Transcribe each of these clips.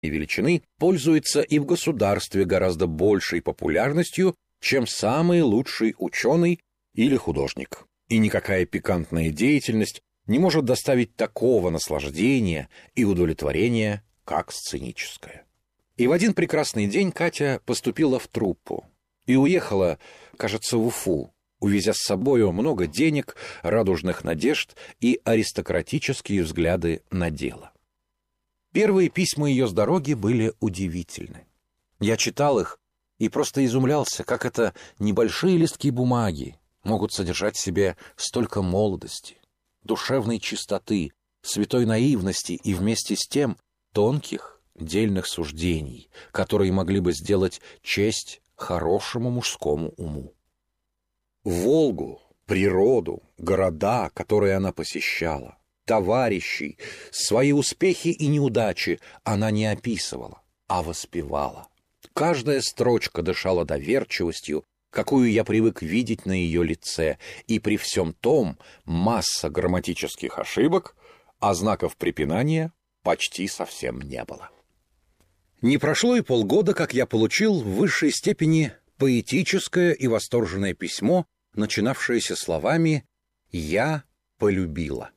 величины пользуется и в государстве гораздо большей популярностью, чем самый лучший ученый или художник. И никакая пикантная деятельность не может доставить такого наслаждения и удовлетворения, как сценическая. И в один прекрасный день Катя поступила в труппу и уехала, кажется, в Уфу, увезя с собою много денег, радужных надежд и аристократические взгляды на дело. Первые письма ее с дороги были удивительны. Я читал их и просто изумлялся, как это небольшие листки бумаги могут содержать в себе столько молодости, душевной чистоты, святой наивности и вместе с тем тонких, дельных суждений, которые могли бы сделать честь хорошему мужскому уму. Волгу, природу, города, которые она посещала, товарищей, свои успехи и неудачи она не описывала, а воспевала. Каждая строчка дышала доверчивостью, какую я привык видеть на ее лице, и при всем том масса грамматических ошибок, а знаков препинания почти совсем не было. Не прошло и полгода, как я получил в высшей степени поэтическое и восторженное письмо, начинавшееся словами «Я полюбила».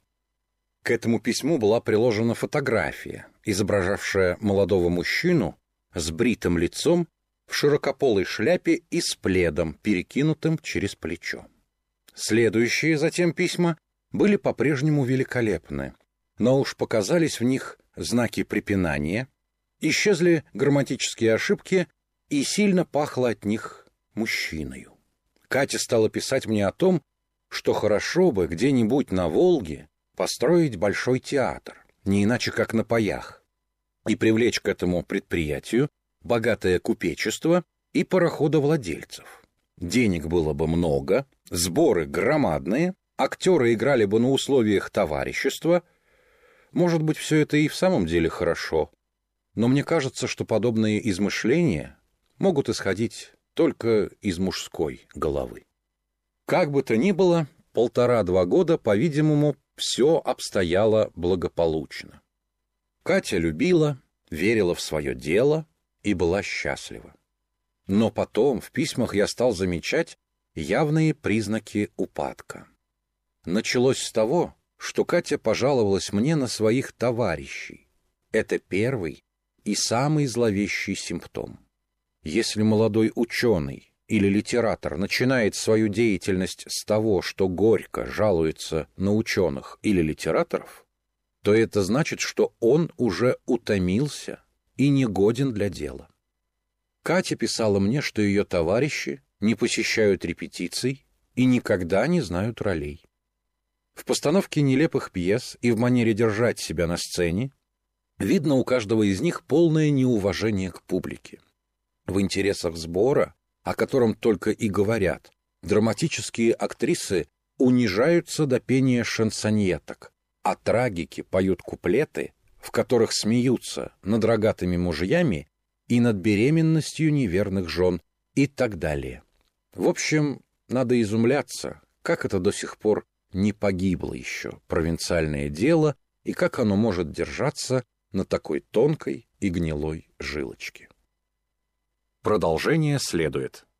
К этому письму была приложена фотография, изображавшая молодого мужчину с бритым лицом, в широкополой шляпе и с пледом, перекинутым через плечо. Следующие затем письма были по-прежнему великолепны, но уж показались в них знаки препинания, исчезли грамматические ошибки и сильно пахло от них мужчиною. Катя стала писать мне о том, что хорошо бы где-нибудь на Волге построить большой театр, не иначе как на паях, и привлечь к этому предприятию богатое купечество и пароходовладельцев. Денег было бы много, сборы громадные, актеры играли бы на условиях товарищества. Может быть, все это и в самом деле хорошо, но мне кажется, что подобные измышления могут исходить только из мужской головы. Как бы то ни было, 1,5-2 года, по-видимому, все обстояло благополучно. Катя любила, верила в свое дело и была счастлива. Но потом в письмах я стал замечать явные признаки упадка. Началось с того, что Катя пожаловалась мне на своих товарищей. Это первый и самый зловещий симптом. Если молодой ученый или литератор начинает свою деятельность с того, что горько жалуется на ученых или литераторов, то это значит, что он уже утомился и негоден для дела. Катя писала мне, что ее товарищи не посещают репетиций и никогда не знают ролей. В постановке нелепых пьес и в манере держать себя на сцене видно у каждого из них полное неуважение к публике. В интересах сбора, о котором только и говорят, драматические актрисы унижаются до пения шансоньеток, а трагики поют куплеты, в которых смеются над рогатыми мужьями и над беременностью неверных жен и так далее. В общем, надо изумляться, как это до сих пор не погибло еще провинциальное дело и как оно может держаться на такой тонкой и гнилой жилочке. Продолжение следует.